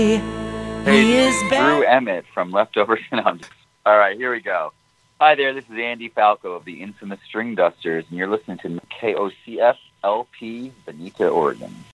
Hey, this is Drew Emmett from Leftovers. All right, here we go. Hi there, this is Andy Falco of the infamous String Dusters, and you're listening to KOCF LP, Bonita, Oregon.